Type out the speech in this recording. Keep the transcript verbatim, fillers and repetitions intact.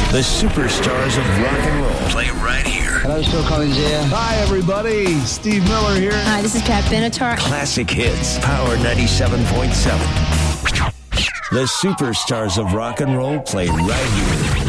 The superstars of rock and roll play right here. Hello, Phil Collins here. Hi, everybody. Steve Miller here. Hi, this is Pat Benatar. Classic hits. Power ninety-seven point seven. The superstars of rock and roll play right here.